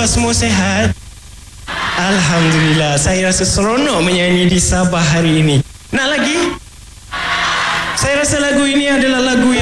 Apa semua sehat? Alhamdulillah, saya rasa seronok menyanyi di Sabah hari ini. Nak lagi? Saya rasa lagu ini adalah lagu yang